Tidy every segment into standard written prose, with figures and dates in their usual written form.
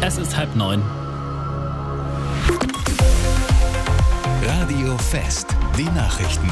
Es ist 8:30. Radio Fest, die Nachrichten.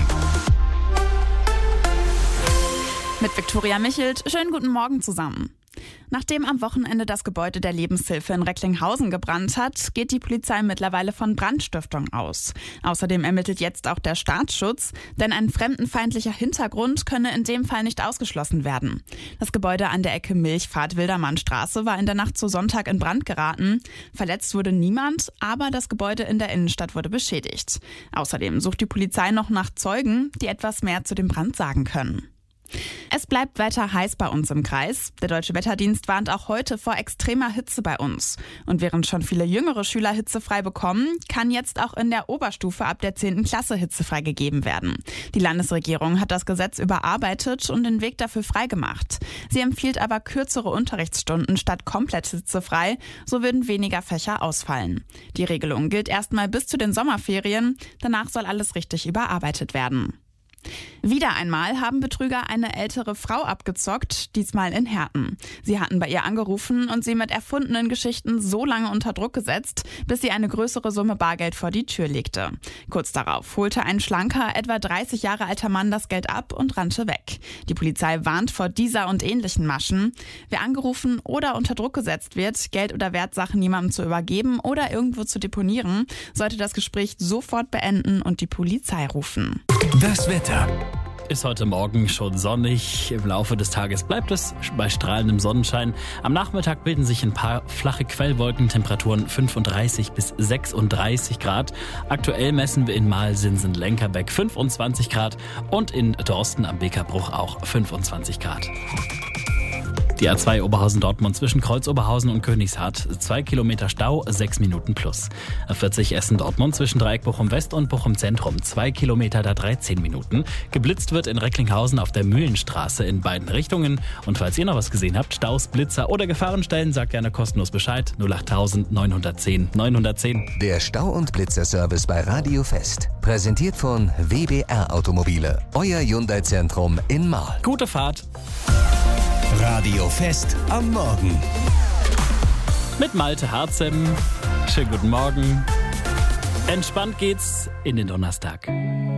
Mit Viktoria Michelt, schönen guten Morgen zusammen. Nachdem am Wochenende das Gebäude der Lebenshilfe in Recklinghausen gebrannt hat, geht die Polizei mittlerweile von Brandstiftung aus. Außerdem ermittelt jetzt auch der Staatsschutz, denn ein fremdenfeindlicher Hintergrund könne in dem Fall nicht ausgeschlossen werden. Das Gebäude an der Ecke Milchpfad-Wildermannstraße war in der Nacht zu Sonntag in Brand geraten. Verletzt wurde niemand, aber das Gebäude in der Innenstadt wurde beschädigt. Außerdem sucht die Polizei noch nach Zeugen, die etwas mehr zu dem Brand sagen können. Es bleibt weiter heiß bei uns im Kreis. Der Deutsche Wetterdienst warnt auch heute vor extremer Hitze bei uns. Und während schon viele jüngere Schüler hitzefrei bekommen, kann jetzt auch in der Oberstufe ab der 10. Klasse hitzefrei gegeben werden. Die Landesregierung hat das Gesetz überarbeitet und den Weg dafür freigemacht. Sie empfiehlt aber kürzere Unterrichtsstunden statt komplett hitzefrei, so würden weniger Fächer ausfallen. Die Regelung gilt erstmal bis zu den Sommerferien, danach soll alles richtig überarbeitet werden. Wieder einmal haben Betrüger eine ältere Frau abgezockt, diesmal in Herten. Sie hatten bei ihr angerufen und sie mit erfundenen Geschichten so lange unter Druck gesetzt, bis sie eine größere Summe Bargeld vor die Tür legte. Kurz darauf holte ein schlanker, etwa 30 Jahre alter Mann das Geld ab und rannte weg. Die Polizei warnt vor dieser und ähnlichen Maschen. Wer angerufen oder unter Druck gesetzt wird, Geld oder Wertsachen jemandem zu übergeben oder irgendwo zu deponieren, sollte das Gespräch sofort beenden und die Polizei rufen. Das Wetter. Ist heute Morgen schon sonnig. Im Laufe des Tages bleibt es bei strahlendem Sonnenschein. Am Nachmittag bilden sich ein paar flache Quellwolken, Temperaturen 35 bis 36 Grad. Aktuell messen wir in Malsinsen-Lenkerbeck 25 Grad und in Dorsten am Bekerbruch auch 25 Grad. Die A2 Oberhausen-Dortmund zwischen Kreuz-Oberhausen und Königshardt, 2 Kilometer Stau, 6 Minuten plus. A40 Essen-Dortmund zwischen Dreieck Bochum-West und Bochum-Zentrum, 2 Kilometer, da 13 Minuten. Geblitzt wird in Recklinghausen auf der Mühlenstraße in beiden Richtungen. Und falls ihr noch was gesehen habt, Staus, Blitzer oder Gefahrenstellen, sagt gerne kostenlos Bescheid. 08000 910 910. Der Stau- und Blitzerservice bei Radio Fest. Präsentiert von WBR Automobile. Euer Hyundai-Zentrum in Marl. Gute Fahrt. Radio Fest am Morgen. Mit Malte Harzem. Schönen guten Morgen. Entspannt geht's in den Donnerstag.